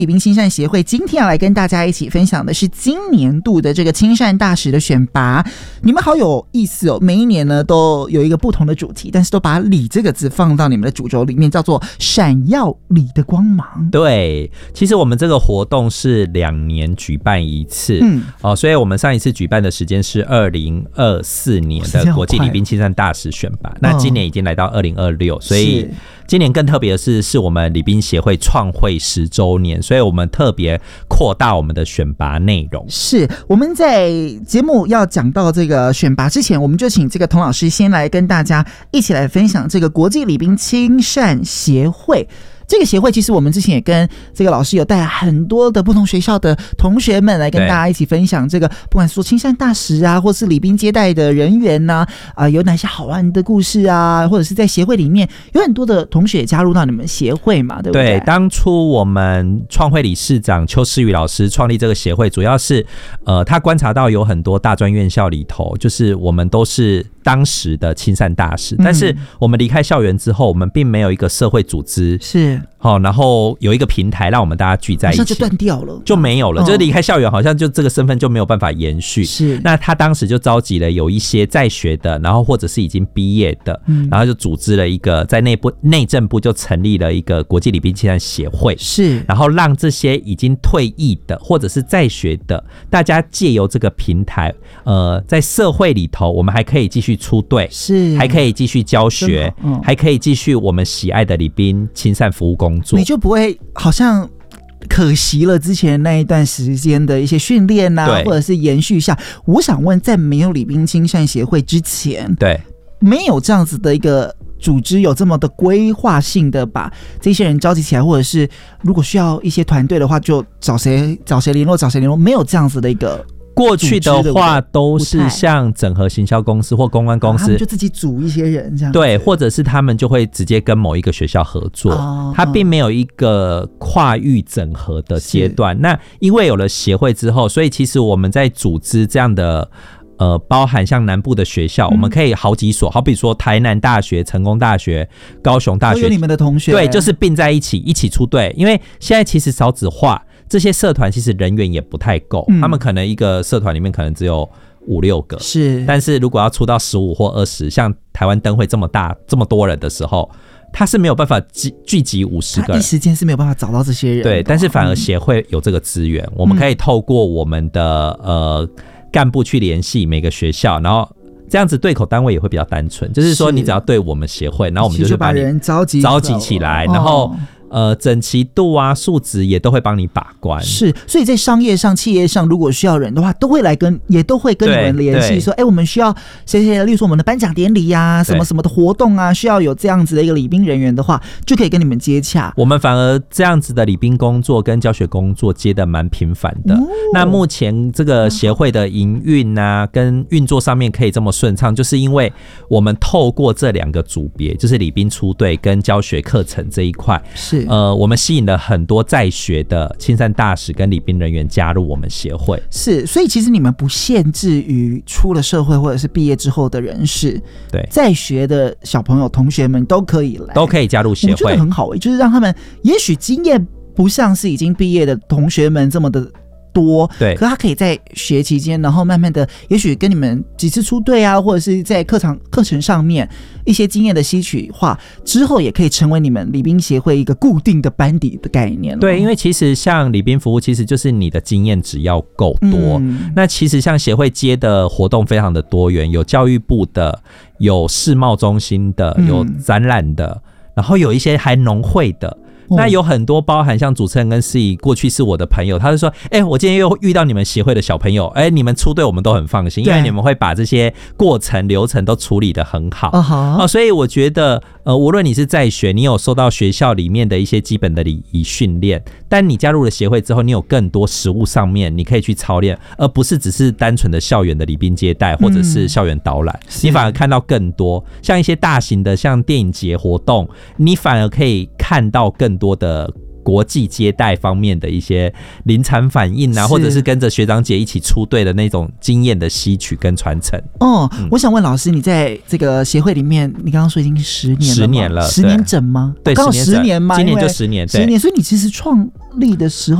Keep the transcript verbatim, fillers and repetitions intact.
礼宾亲善协会今天要来跟大家一起分享的是今年度的这个亲善大使的选拔。你们好有意思哦，每一年呢都有一个不同的主题，但是都把礼这个字放到你们的主轴里面，叫做闪耀礼的光芒。 对，其实我们这个活动是两年举办一次，嗯，哦，所以我们上一次举办的时间是二零二四年的国际礼宾亲善大使选拔，那今年已经来到二零二六，所以今年更特别的是，是我们礼宾协会创会十周年，所以我们特别扩大我们的选拔内容。 是我们在节目要讲到这个选拔之前，我们就请这个童老师先来跟大家一起来分享这个国际礼宾亲善协会。这个协会其实我们之前也跟这个老师有带很多的不同学校的同学们来跟大家一起分享这个，不管是说亲善大使啊，或是礼宾接待的人员呐、啊，呃，有哪些好玩的故事啊，或者是在协会里面有很多的同学加入到你们协会嘛，对不对？ 对，当初我们创会理事长邱诗瑜老师创立这个协会，主要是呃，他观察到有很多大专院校里头，就是我们都是当时的亲善大使，但是我们离开校园之后，我们并没有一个社会组织， 是。 好，然后有一个平台让我们大家聚在一起， 好像就断掉了， 就没有了，哦、就是离开校园，好像就这个身份就没有办法延续。 是， 那他当时就召集了有一些在学的，然后或者是已经毕业的，嗯、然后就组织了一个在内部内政部就成立了一个国际礼宾亲善协会， 是， 然后让这些已经退役的或者是在学的，大家借由这个平台，呃，在社会里头，我们还可以继续出队， 是， 还可以继续教学，嗯、还可以继续我们喜爱的礼宾亲善服务工作。 你就不会好像可惜了之前那一段时间的一些训练啊，或者是延续下。我想问，在没有礼宾亲善协会之前， 对， 没有这样子的一个组织有这么的规划性的把这些人召集起来，或者是如果需要一些团队的话，就找谁找谁联络找谁联络，没有这样子的一个。 过去的话都是像整合行销公司或公关公司， 啊、他们就自己组一些人这样子， 对，或者是他们就会直接跟某一个学校合作，哦、他并没有一个跨域整合的阶段。那因为有了协会之后，所以其实我们在组织这样的。呃，包含像南部的学校，嗯、我们可以好几所，好比说台南大学、成功大学、高雄大学， 都有你们的同学， 对，就是并在一起，一起出队。因为现在其实少子化，这些社团其实人员也不太够，嗯、他们可能一个社团里面可能只有五六个， 是。 但是如果要出到十五或二十，像台湾灯会这么大、这么多人的时候，他是没有办法聚集五十个人， 一时间是没有办法找到这些人。 对，但是反而协会有这个资源，嗯、我们可以透过我们的呃。干部去联系每个学校，然后这样子对口单位也会比较单纯，就是说你只要对我们协会，然后我们就是把你人召集召集起来，然后。呃，整齐度啊、数值也都会帮你把关。 是，所以在商业上、企业上，如果需要人的话，都会来跟，也都会跟你们联系，说，哎、欸，我们需要谁谁，例如说我们的颁奖典礼啊，什么什么的活动啊，需要有这样子的一个礼宾人员的话，就可以跟你们接洽。 我们反而这样子的礼宾工作跟教学工作接得蛮频繁的。哦、那目前这个协会的营运啊，跟运作上面可以这么顺畅，就是因为我们透过这两个组别，就是礼宾出队跟教学课程这一块， 是。 呃，我们吸引了很多在学的亲善大使跟礼宾人员加入我们协会。 是，所以其实你们不限制于出了社会或者是毕业之后的人士， 对， 在学的小朋友、同学们都可以来， 都可以加入协会。 我觉得很好、欸，就是让他们也许经验不像是已经毕业的同学们这么的。多， 对， 可他可以在学期间，然后慢慢的，也许跟你们几次出队啊，或者是在课堂课程上面一些经验的吸取化之后，也可以成为你们礼宾协会一个固定的班底的概念。 对，因为其实像礼宾服务，其实就是你的经验只要够多。嗯、那其实像协会接的活动非常的多元，有教育部的，有世贸中心的，有展览的，嗯、然后有一些还农会的。那有很多包含像主持人跟司仪过去是我的朋友，他就说哎、欸，我今天又遇到你们协会的小朋友，哎、欸，你们出队我们都很放心，因为你们会把这些过程流程都处理得很好、uh-huh. 哦、所以我觉得呃，无论你是在学，你有受到学校里面的一些基本的礼仪训练，但你加入了协会之后，你有更多实务上面你可以去操练，而不是只是单纯的校园的礼宾接待或者是校园导览、嗯、你反而看到更多像一些大型的像电影节活动，你反而可以看到更多的国际接待方面的一些临场反应啊，或者是跟着学长姐一起出队的那种经验的吸取跟传承。 哦、嗯，我想问老师，你在这个协会里面，你刚刚说已经十年了，十年了， 十年整吗？ 对， 刚好十年吗？ 今年就十年， 十年，所以你其实创立的时候。